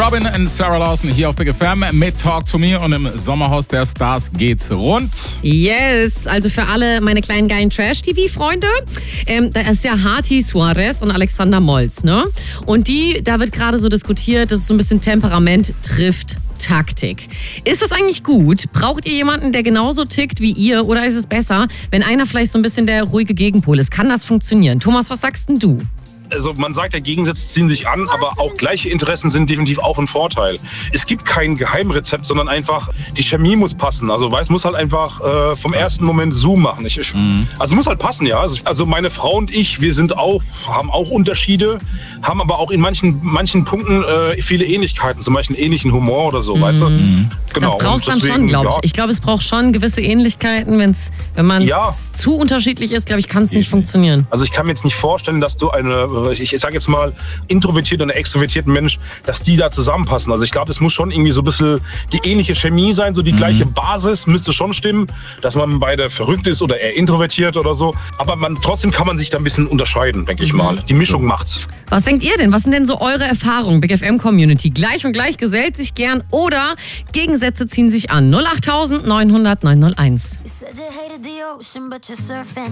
Robin und Sarah Lawson hier auf Big FM mit Talk to Me und im Sommerhaus der Stars geht's rund. Yes, also für alle meine kleinen geilen Trash-TV-Freunde, da ist ja Hati Suarez und Alexander Molz, ne? Und da wird gerade so diskutiert, dass es so ein bisschen Temperament trifft Taktik. Ist das eigentlich gut? Braucht ihr jemanden, der genauso tickt wie ihr? Oder ist es besser, wenn einer vielleicht so ein bisschen der ruhige Gegenpol ist? Kann das funktionieren? Thomas, was sagst denn du? Also man sagt ja, Gegensätze ziehen sich an, aber auch gleiche Interessen sind definitiv auch ein Vorteil. Es gibt kein Geheimrezept, sondern einfach, die Chemie muss passen. Also es muss halt einfach vom ersten Moment Zoom machen. Also muss halt passen, ja. Also meine Frau und ich, haben auch Unterschiede, haben aber auch in manchen Punkten viele Ähnlichkeiten, zum Beispiel einen ähnlichen Humor oder so, weißt du? Genau. Das brauchst dann schon, glaube ich. Ich glaube, es braucht schon gewisse Ähnlichkeiten. Wenn man zu unterschiedlich ist, glaube ich, kann es nicht funktionieren. Also ich kann mir jetzt nicht vorstellen, dass du ich sage jetzt mal, introvertiert und extrovertierten Mensch, dass die da zusammenpassen. Also ich glaube, es muss schon irgendwie so ein bisschen die ähnliche Chemie sein, so die gleiche Basis müsste schon stimmen, dass man beide verrückt ist oder eher introvertiert oder so. Aber trotzdem kann man sich da ein bisschen unterscheiden, denke ich mal. Die Mischung macht's. Was denkt ihr denn? Was sind denn so eure Erfahrungen, Big FM Community? Gleich und gleich gesellt sich gern oder Gegensätze ziehen sich an? 08000 900 901.